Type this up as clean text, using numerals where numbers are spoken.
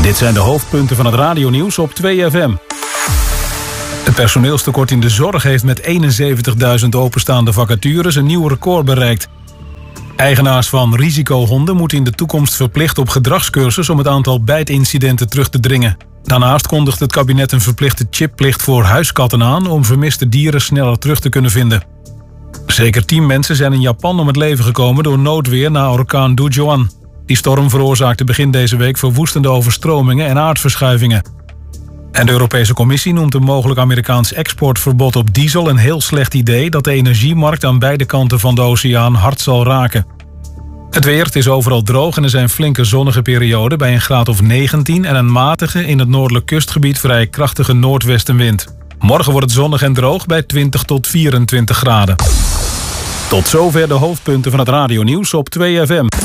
Dit zijn de hoofdpunten van het radionieuws op 2FM. Het personeelstekort in de zorg heeft met 71.000 openstaande vacatures een nieuw record bereikt. Eigenaars van risicohonden moeten in de toekomst verplicht op gedragscursus om het aantal bijtincidenten terug te dringen. Daarnaast kondigt het kabinet een verplichte chipplicht voor huiskatten aan om vermiste dieren sneller terug te kunnen vinden. Zeker 10 mensen zijn in Japan om het leven gekomen door noodweer na orkaan Dujuan. Die storm veroorzaakte begin deze week verwoestende overstromingen en aardverschuivingen. En de Europese Commissie noemt een mogelijk Amerikaans exportverbod op diesel een heel slecht idee dat de energiemarkt aan beide kanten van de oceaan hard zal raken. Het weer, het is overal droog en er zijn flinke zonnige perioden bij een graad of 19 en een matige, in het noordelijk kustgebied vrij krachtige noordwestenwind. Morgen wordt het zonnig en droog bij 20 tot 24 graden. Tot zover de hoofdpunten van het radionieuws op 2FM.